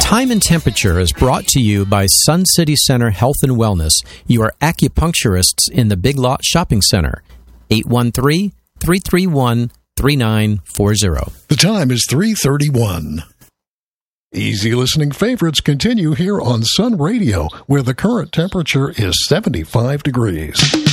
Time and Temperature is brought to you by Sun City Center Health and Wellness, your acupuncturists in the Big Lot Shopping Center. 813-331-3940. The time is 3:31. Easy listening favorites continue here on Sun Radio, where the current temperature is 75 degrees.